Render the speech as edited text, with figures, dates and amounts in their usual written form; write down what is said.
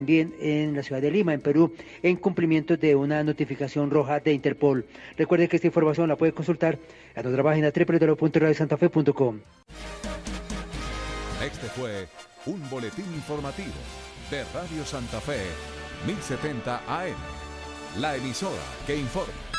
también en la ciudad de Lima, en Perú, en cumplimiento de una notificación roja de Interpol. Recuerde que esta información la puede consultar en nuestra página www.radiosantafe.com. Este fue un boletín informativo de Radio Santa Fe, 1070 AM, la emisora que informa.